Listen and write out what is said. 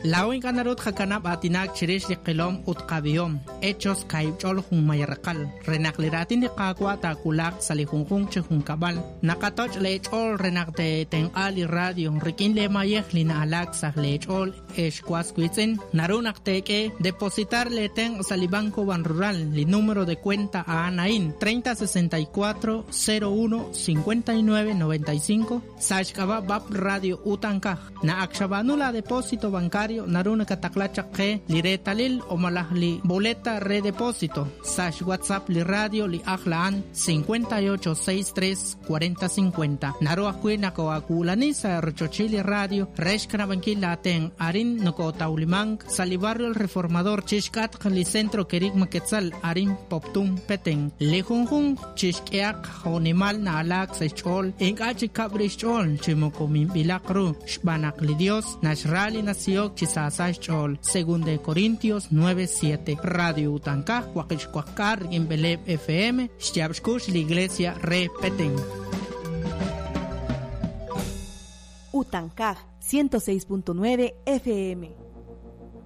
La única narut hakanab atinak chirish li qilom utqabiyom. Hechos kaibchol hun mayarqal. Renakliratin de qaqwa takulak salihunjun chihun kabal. Nakatoch lechol renakte ten ali radio. Rikin le mayeh lina alak sah lechol eshquasquitzen. Narunak teke depositar le ten salibanco ban rural. Li número de cuenta a Anaín 3064 01 59 95. Sashkaba bab radio utankaj. Na akshabanula depósito bancario naruna kataklachak ke liretalil o malahli boleta redepósito. Sash WhatsApp li radio li ahlaan 5863 4050. Naru akui nakoakulani sa Rochochili radio reshkanabankila ten arin noko taulimang salibarrio el reformador chishkat li centro kerik maketzal arin poptum peteng. Lejunjun chishkeak honimal na alak sa chol inkachi kabrish chol chimokomim bilakru shbanak li Dios nashrali nasiok chisasay chol según de Corintios 9:7. Radio Utankaj Huaquichcuacar en Beleb FM Shtiabshkush la iglesia repeten. Utankaj 106.9 FM.